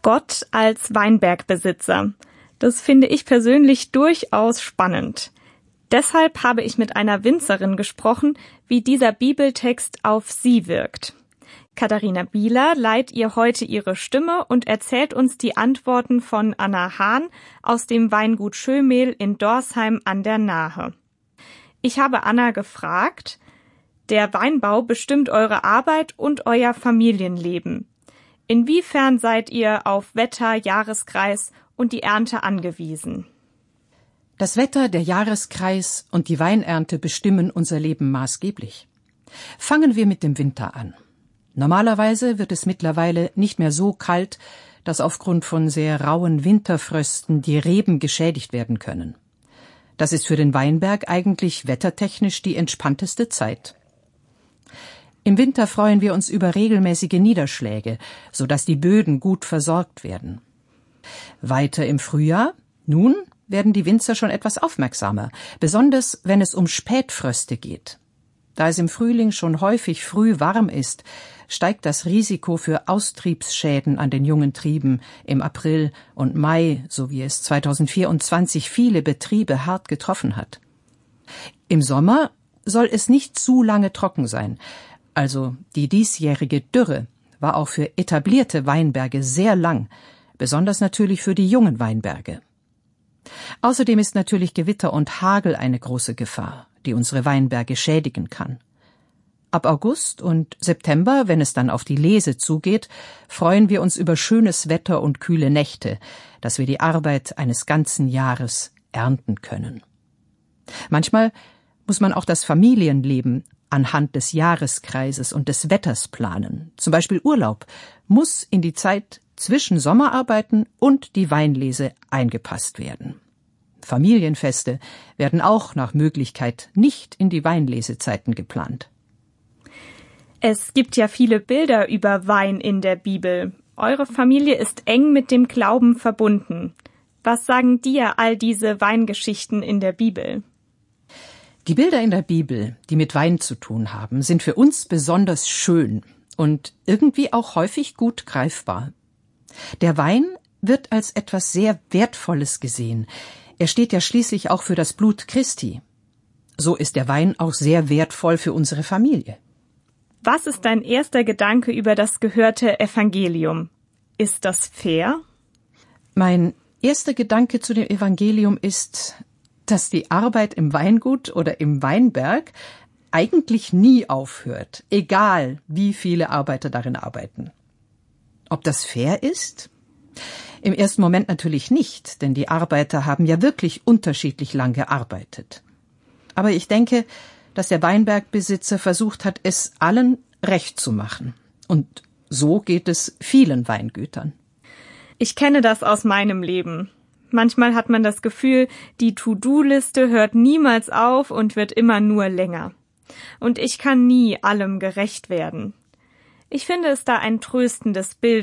Gott als Weinbergbesitzer. Das finde ich persönlich durchaus spannend. Deshalb habe ich mit einer Winzerin gesprochen, wie dieser Bibeltext auf sie wirkt. Katharina Bieler leiht ihr heute ihre Stimme und erzählt uns die Antworten von Anna Hahn aus dem Weingut Schömehl in Dorsheim an der Nahe. Ich habe Anna gefragt: Der Weinbau bestimmt eure Arbeit und euer Familienleben. Inwiefern seid ihr auf Wetter, Jahreskreis und die Ernte angewiesen? Das Wetter, der Jahreskreis und die Weinernte bestimmen unser Leben maßgeblich. Fangen wir mit dem Winter an. Normalerweise wird es mittlerweile nicht mehr so kalt, dass aufgrund von sehr rauen Winterfrösten die Reben geschädigt werden können. Das ist für den Weinberg eigentlich wettertechnisch die entspannteste Zeit. Im Winter freuen wir uns über regelmäßige Niederschläge, sodass die Böden gut versorgt werden. Weiter im Frühjahr, nun werden die Winzer schon etwas aufmerksamer, besonders wenn es um Spätfröste geht. Da es im Frühling schon häufig früh warm ist, steigt das Risiko für Austriebsschäden an den jungen Trieben im April und Mai, so wie es 2024 viele Betriebe hart getroffen hat. Im Sommer soll es nicht zu lange trocken sein. Also die diesjährige Dürre war auch für etablierte Weinberge sehr lang, besonders natürlich für die jungen Weinberge. Außerdem ist natürlich Gewitter und Hagel eine große Gefahr, die unsere Weinberge schädigen kann. Ab August und September, wenn es dann auf die Lese zugeht, freuen wir uns über schönes Wetter und kühle Nächte, dass wir die Arbeit eines ganzen Jahres ernten können. Manchmal muss man auch das Familienleben anhand des Jahreskreises und des Wetters planen. Zum Beispiel Urlaub muss in die Zeit zwischen Sommerarbeiten und die Weinlese eingepasst werden. Familienfeste werden auch nach Möglichkeit nicht in die Weinlesezeiten geplant. Es gibt ja viele Bilder über Wein in der Bibel. Eure Familie ist eng mit dem Glauben verbunden. Was sagen dir all diese Weingeschichten in der Bibel? Die Bilder in der Bibel, die mit Wein zu tun haben, sind für uns besonders schön und irgendwie auch häufig gut greifbar. Der Wein wird als etwas sehr Wertvolles gesehen. Er steht ja schließlich auch für das Blut Christi. So ist der Wein auch sehr wertvoll für unsere Familie. Was ist dein erster Gedanke über das gehörte Evangelium? Ist das fair? Mein erster Gedanke zu dem Evangelium ist, dass die Arbeit im Weingut oder im Weinberg eigentlich nie aufhört, egal wie viele Arbeiter darin arbeiten. Ob das fair ist? Im ersten Moment natürlich nicht, denn die Arbeiter haben ja wirklich unterschiedlich lang gearbeitet. Aber ich denke, dass der Weinbergbesitzer versucht hat, es allen recht zu machen. Und so geht es vielen Weingütern. Ich kenne das aus meinem Leben. Manchmal hat man das Gefühl, die To-Do-Liste hört niemals auf und wird immer nur länger. Und ich kann nie allem gerecht werden. Ich finde es da ein tröstendes Bild